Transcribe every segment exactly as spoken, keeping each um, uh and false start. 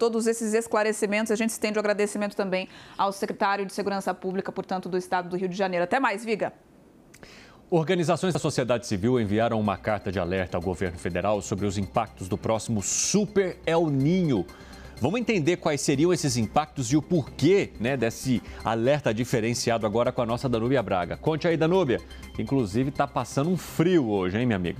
todos esses esclarecimentos. A gente estende o agradecimento também ao secretário de Segurança Pública, portanto, do Estado do Rio de Janeiro. Até mais, Viga. Organizações da sociedade civil enviaram uma carta de alerta ao governo federal sobre os impactos do próximo Super El Niño. Vamos entender quais seriam esses impactos e o porquê, né, desse alerta diferenciado agora com a nossa Danúbia Braga. Conte aí, Danúbia, que inclusive está passando um frio hoje, hein, minha amiga?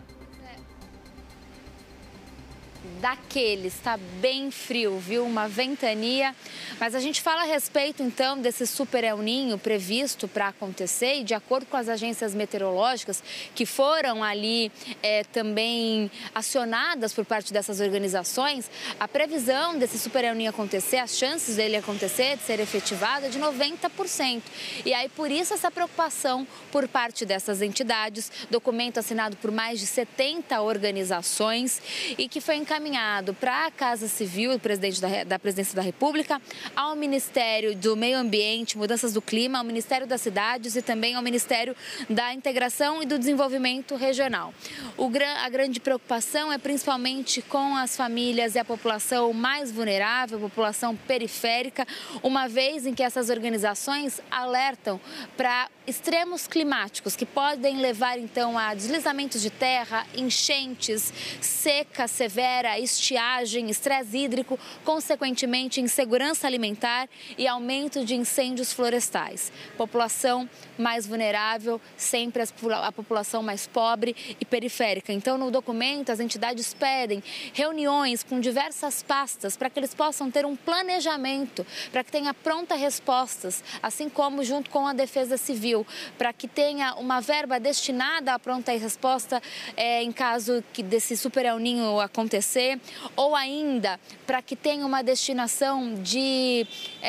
Daqueles, está bem frio, viu? Uma ventania. Mas a gente fala a respeito, então, desse Super El Niño previsto para acontecer e de acordo com as agências meteorológicas que foram ali é, também acionadas por parte dessas organizações, a previsão desse Super El Niño acontecer, as chances dele acontecer, de ser efetivado, é de noventa por cento. E aí, por isso, essa preocupação por parte dessas entidades, documento assinado por mais de setenta organizações e que foi encaminhado para a Casa Civil, presidente da, da Presidência da República, ao Ministério do Meio Ambiente, Mudanças do Clima, ao Ministério das Cidades e também ao Ministério da Integração e do Desenvolvimento Regional. O, a grande preocupação é principalmente com as famílias e a população mais vulnerável, a população periférica, uma vez em que essas organizações alertam para extremos climáticos que podem levar então a deslizamentos de terra, enchentes, seca severa, estiagem, estresse hídrico, consequentemente insegurança alimentar e aumento de incêndios florestais. População mais vulnerável, sempre a população mais pobre e periférica. Então, no documento, as entidades pedem reuniões com diversas pastas para que eles possam ter um planejamento, para que tenha pronta respostas, assim como junto com a Defesa Civil, para que tenha uma verba destinada à pronta resposta é, em caso que desse Super El Niño acontecer, ou ainda para que tenha uma destinação de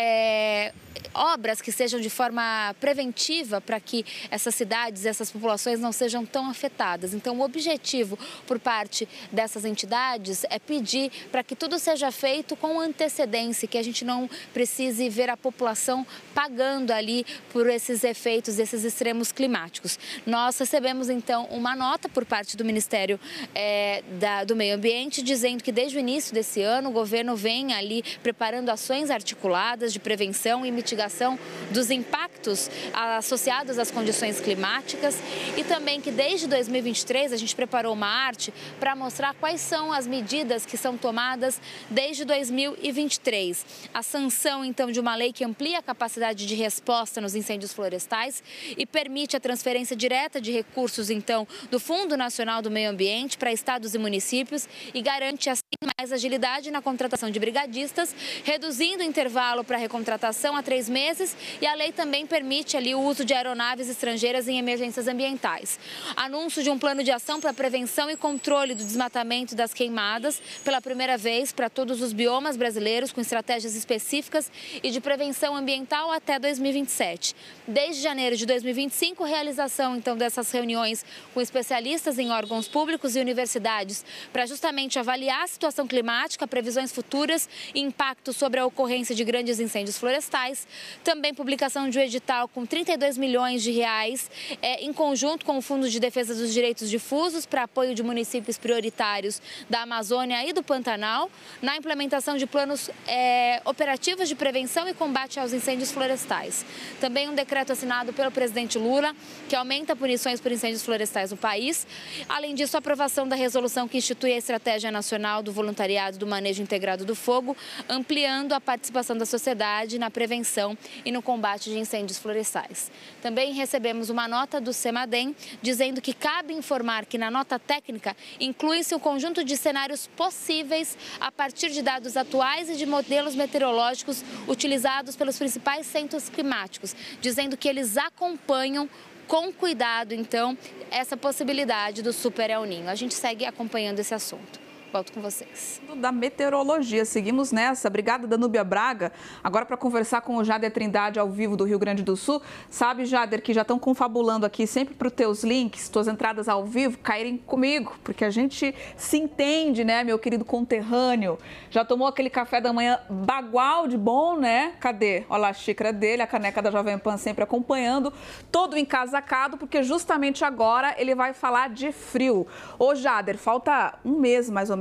é, obras que sejam de forma preventiva para que essas cidades, essas populações não sejam tão afetadas. Então, o objetivo por parte dessas entidades é pedir para que tudo seja feito com antecedência, que a gente não precise ver a população pagando ali por esses efeitos, esses extremos climáticos. Nós recebemos, então, uma nota por parte do Ministério é, da, do Meio Ambiente, dizendo que desde o início desse ano o governo vem ali preparando ações articuladas de prevenção e mitigação dos impactos associados às condições climáticas e também que desde dois mil e vinte e três a gente preparou uma arte para mostrar quais são as medidas que são tomadas desde dois mil e vinte e três. A sanção, então, de uma lei que amplia a capacidade de resposta nos incêndios florestais e permite a transferência direta de recursos, então, do Fundo Nacional do Meio Ambiente para estados e municípios e garante, assim, mais agilidade na contratação de brigadistas, reduzindo o intervalo para recontratação a três meses e a lei também permite ali o uso de aeronaves estrangeiras em emergências ambientais. Anúncio de um plano de ação para prevenção e controle do desmatamento das queimadas pela primeira vez para todos os biomas brasileiros com estratégias específicas e de prevenção ambiental até dois mil e vinte e sete. Desde janeiro de dois mil e vinte e cinco, realização então dessas reuniões com especialistas em órgãos públicos e universidades para justamente avaliar a situação climática, previsões futuras e impactos sobre a ocorrência de grandes incêndios florestais. Também publicação de um edital com trinta e dois milhões de reais é, em conjunto com o Fundo de Defesa dos Direitos Difusos para apoio de municípios prioritários da Amazônia e do Pantanal na implementação de planos é, operativos de prevenção e combate aos incêndios florestais. Também um decreto assinado pelo presidente Lula que aumenta punições por incêndios florestais no país. Além disso, a aprovação da resolução que institui a Estratégia Nacional do Voluntariado do Manejo Integrado do Fogo, ampliando a participação da sociedade na prevenção e no combate de incêndios florestais. Também recebemos uma nota do CEMADEM dizendo que cabe informar que na nota técnica inclui-se um conjunto de cenários possíveis a partir de dados atuais e de modelos meteorológicos utilizados pelos principais centros climáticos, dizendo que eles acompanham com cuidado, então, essa possibilidade do Super El Niño. A gente segue acompanhando esse assunto. Volto com vocês. Da meteorologia, seguimos nessa. Obrigada, Danúbia Braga. Agora para conversar com o Jader Trindade ao vivo do Rio Grande do Sul. Sabe, Jader, que já estão confabulando aqui sempre para os teus links, tuas entradas ao vivo, caírem comigo, porque a gente se entende, né, meu querido conterrâneo? Já tomou aquele café da manhã bagual de bom, né? Cadê? Olha lá a xícara dele, a caneca da Jovem Pan sempre acompanhando, todo encasacado, porque justamente agora ele vai falar de frio. Ô, Jader, falta um mês mais ou menos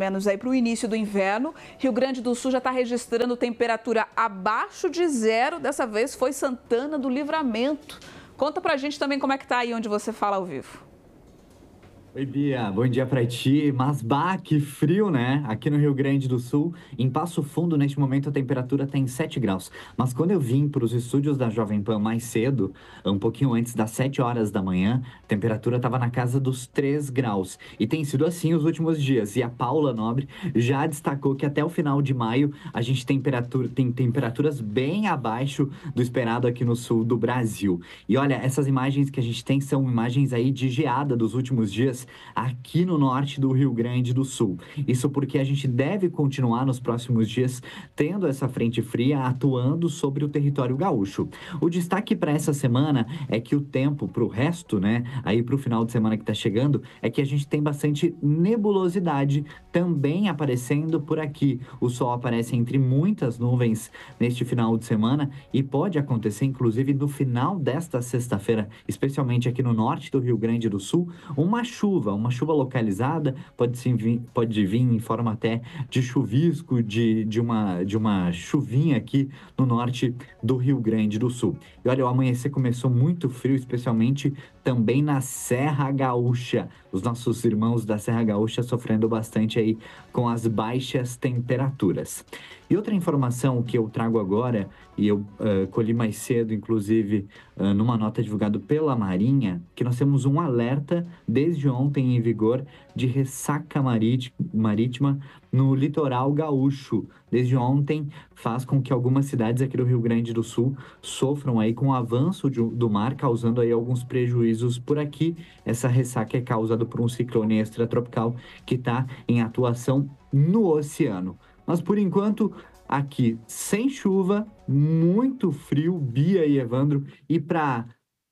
menos aí para o início do inverno. Rio Grande do Sul já está registrando temperatura abaixo de zero. Dessa vez foi Santana do Livramento. Conta pra gente também como é que tá aí onde você fala ao vivo. Oi, Bia. Bom dia pra ti. Mas, bah, que frio, né? Aqui no Rio Grande do Sul, em Passo Fundo, neste momento, a temperatura tá em sete graus. Mas quando eu vim para os estúdios da Jovem Pan mais cedo, um pouquinho antes das sete horas da manhã, a temperatura tava na casa dos três graus. E tem sido assim os últimos dias. E a Paula Nobre já destacou que até o final de maio, a gente temperatura, tem temperaturas bem abaixo do esperado aqui no sul do Brasil. E olha, essas imagens que a gente tem são imagens aí de geada dos últimos dias, aqui no norte do Rio Grande do Sul. Isso porque a gente deve continuar nos próximos dias tendo essa frente fria atuando sobre o território gaúcho. O destaque para essa semana é que o tempo para o resto, né, aí para o final de semana que está chegando, é que a gente tem bastante nebulosidade também aparecendo por aqui. O sol aparece entre muitas nuvens neste final de semana e pode acontecer, inclusive, no final desta sexta-feira, especialmente aqui no norte do Rio Grande do Sul, uma chuva. Uma chuva localizada, pode, sim vir, pode vir em forma até de chuvisco, de, de, uma, de uma chuvinha aqui no norte do Rio Grande do Sul. E olha, o amanhecer começou muito frio, especialmente também na Serra Gaúcha. Os nossos irmãos da Serra Gaúcha sofrendo bastante aí com as baixas temperaturas. E outra informação que eu trago agora, e eu uh, colhi mais cedo, inclusive, uh, numa nota divulgada pela Marinha, que nós temos um alerta desde ontem em vigor de ressaca marítima no litoral gaúcho. Desde ontem faz com que algumas cidades aqui do Rio Grande do Sul sofram aí com o avanço de, do mar, causando aí alguns prejuízos por aqui. Essa ressaca é causada por um ciclone extratropical que está em atuação no oceano. Mas, por enquanto, aqui sem chuva, muito frio, Bia e Evandro. E para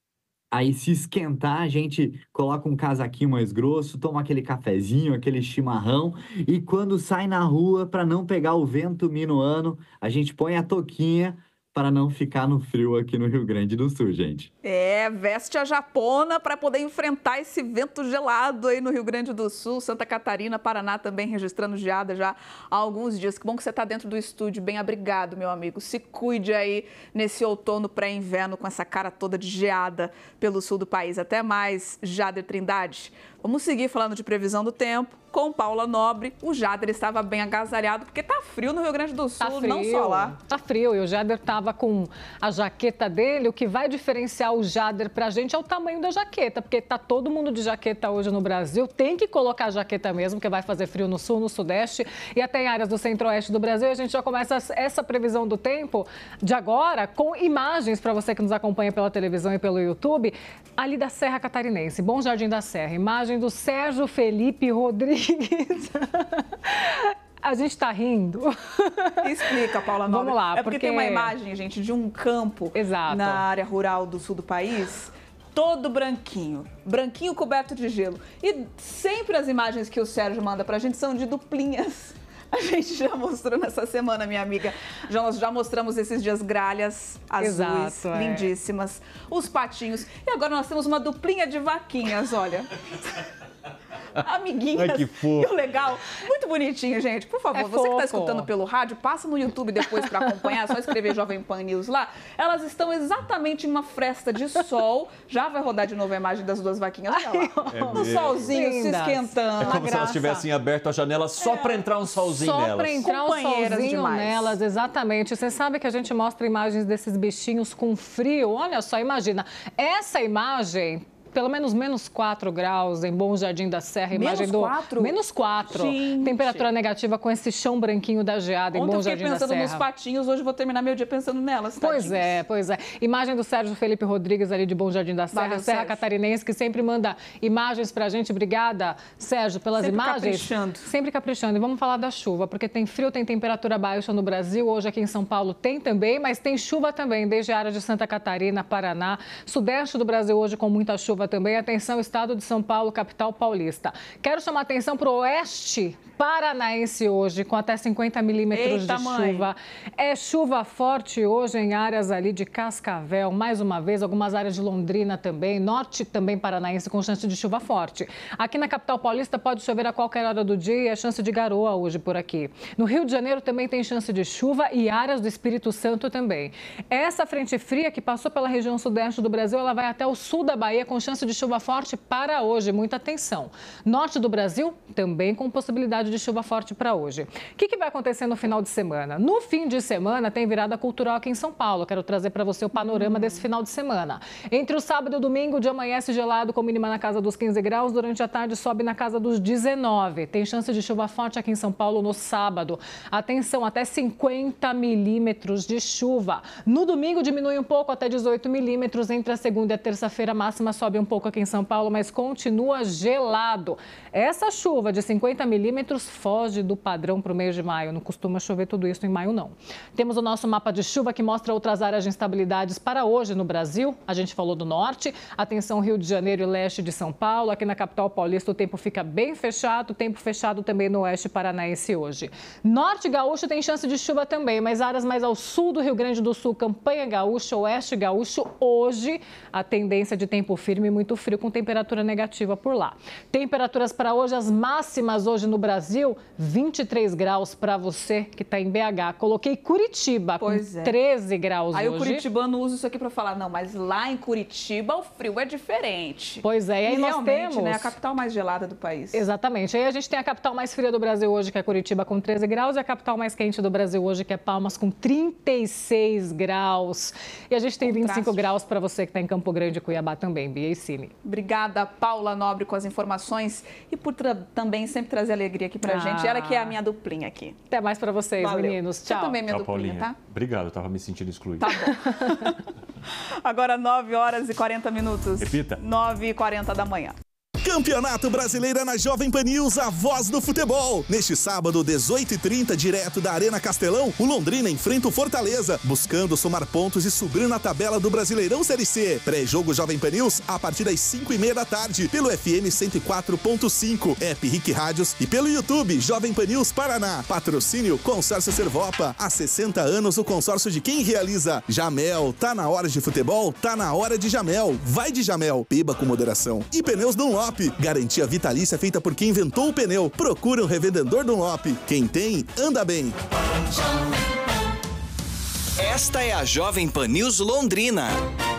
aí se esquentar, a gente coloca um casaquinho mais grosso, toma aquele cafezinho, aquele chimarrão. E quando sai na rua, para não pegar o vento minuano, a gente põe a touquinha para não ficar no frio aqui no Rio Grande do Sul, gente. É, veste a japona para poder enfrentar esse vento gelado aí no Rio Grande do Sul. Santa Catarina, Paraná também registrando geada já há alguns dias. Que bom que você está dentro do estúdio, bem abrigado, meu amigo. Se cuide aí nesse outono pré-inverno com essa cara toda de geada pelo sul do país. Até mais, Jader Trindade. Vamos seguir falando de previsão do tempo com Paula Nobre. O Jader estava bem agasalhado, porque tá frio no Rio Grande do Sul, tá frio, não só lá. Tá frio, e o Jader estava com a jaqueta dele. O que vai diferenciar o Jader pra gente é o tamanho da jaqueta, porque tá todo mundo de jaqueta hoje no Brasil. Tem que colocar a jaqueta mesmo, porque vai fazer frio no sul, no sudeste e até em áreas do centro-oeste do Brasil. A gente já começa essa previsão do tempo de agora com imagens para você que nos acompanha pela televisão e pelo YouTube, ali da Serra Catarinense, Bom Jardim da Serra. Imagem do Sérgio Felipe Rodrigues. A gente tá rindo. Explica, Paula Nobre. Vamos lá. É porque, porque tem uma imagem, gente, de um campo Exato. na área rural do sul do país, todo branquinho, branquinho coberto de gelo. E sempre as imagens que o Sérgio manda pra gente são de duplinhas. A gente já mostrou nessa semana, minha amiga. Já, nós já mostramos esses dias gralhas azuis, Exato, lindíssimas. É. Os patinhos. E agora nós temos uma duplinha de vaquinhas, olha. Amiguinhas. Ai, que fofo. E o legal, muito bonitinho, gente. Por favor, é você que está fofo. escutando pelo rádio, passa no YouTube depois para acompanhar, é só escrever Jovem Pan News lá. Elas estão exatamente em uma fresta de sol. Já vai rodar de novo a imagem das duas vaquinhas. Olha lá. É no solzinho, Lindas. se esquentando. É como se graça. elas tivessem aberto a janela só para entrar um solzinho Só nelas. Só para entrar um solzinho demais. nelas, exatamente. Você sabe que a gente mostra imagens desses bichinhos com frio. Olha só, imagina. Essa imagem... Pelo menos menos quatro graus em Bom Jardim da Serra. Imagem menos do... quatro? Menos quatro. Gente. Temperatura negativa com esse chão branquinho da geada em Ontem Bom eu fiquei Jardim da Serra. pensando nos patinhos, hoje eu vou terminar meu dia pensando nelas. Pois tadinhos. é, pois é. Imagem do Sérgio Felipe Rodrigues ali de Bom Jardim da Serra, Valeu, Serra Sérgio. Catarinense, que sempre manda imagens pra gente. Obrigada, Sérgio, pelas Sempre imagens. caprichando. Sempre caprichando. E vamos falar da chuva, porque tem frio, tem temperatura baixa no Brasil. Hoje aqui em São Paulo tem também, mas tem chuva também, desde a área de Santa Catarina, Paraná. Sudeste do Brasil hoje com muita chuva. chuva também. Atenção, estado de São Paulo, capital paulista. Quero chamar atenção para o oeste paranaense hoje, com até cinquenta milímetros Eita, de mãe. chuva. É chuva forte hoje em áreas ali de Cascavel, mais uma vez, algumas áreas de Londrina também, norte também paranaense, com chance de chuva forte. Aqui na capital paulista pode chover a qualquer hora do dia e a chance de garoa hoje por aqui. No Rio de Janeiro também tem chance de chuva e áreas do Espírito Santo também. Essa frente fria que passou pela região sudeste do Brasil, ela vai até o sul da Bahia com chance de chuva forte para hoje. Muita atenção. Norte do Brasil também com possibilidade de chuva forte para hoje. O que, que vai acontecer no final de semana? No fim de semana tem virada cultural aqui em São Paulo. Quero trazer para você o panorama desse final de semana. Entre o sábado e o domingo, o dia amanhece gelado com mínima na casa dos quinze graus. Durante a tarde sobe na casa dos dezenove. Tem chance de chuva forte aqui em São Paulo no sábado. Atenção, até cinquenta milímetros de chuva. No domingo diminui um pouco até dezoito milímetros. Entre a segunda e a terça-feira, a máxima sobe um pouco aqui em São Paulo, mas continua gelado. Essa chuva de cinquenta milímetros foge do padrão para o mês de maio. Não costuma chover tudo isso em maio, não. Temos o nosso mapa de chuva que mostra outras áreas de instabilidades para hoje no Brasil. A gente falou do norte. Atenção, Rio de Janeiro e leste de São Paulo. Aqui na capital paulista o tempo fica bem fechado. Tempo fechado também no oeste paranaense hoje. Norte gaúcho tem chance de chuva também, mas áreas mais ao sul do Rio Grande do Sul, Campanha Gaúcha, Oeste Gaúcho, hoje a tendência de tempo firme e muito frio com temperatura negativa por lá. Temperaturas para hoje, as máximas hoje no Brasil, vinte e três graus para você que está em B H. Coloquei Curitiba Pois com é. treze graus Aí hoje. o curitibano usa isso aqui para falar, não, mas lá em Curitiba o frio é diferente. Pois é, e aí e nós realmente, temos... né, a capital mais gelada do país. Exatamente. Aí a gente tem a capital mais fria do Brasil hoje, que é Curitiba, com treze graus, e a capital mais quente do Brasil hoje, que é Palmas, com trinta e seis graus. E a gente tem vinte e cinco graus para você que está em Campo Grande e Cuiabá também, Bia e Cine. Obrigada, Paula Nobre, com as informações e por tra- também sempre trazer alegria aqui pra Ah. gente. Ela que é a minha duplinha aqui. Até mais para vocês, Valeu. meninos. Você Tchau. também é minha Tchau, duplinha, Paulinha. tá? Obrigado, eu tava me sentindo excluído. Tá bom. Agora nove horas e quarenta minutos. Repita. nove e quarenta da manhã. Campeonato Brasileiro na Jovem Pan News, a voz do futebol. Neste sábado, dezoito e trinta, direto da Arena Castelão, o Londrina enfrenta o Fortaleza, buscando somar pontos e subir na tabela do Brasileirão Série C. Pré-jogo Jovem Pan News, a partir das cinco e meia da tarde, pelo F M cento e quatro ponto cinco, App Rick Rádios e pelo YouTube Jovem Pan News Paraná. Patrocínio Consórcio Servopa. Há sessenta anos, o consórcio de quem realiza. Jamel, tá na hora de futebol? Tá na hora de Jamel. Vai de Jamel, beba com moderação. E Pneus Dunlop. Garantia vitalícia feita por quem inventou o pneu. Procure um revendedor Dunlop. Quem tem, anda bem. Esta é a Jovem Pan News Londrina.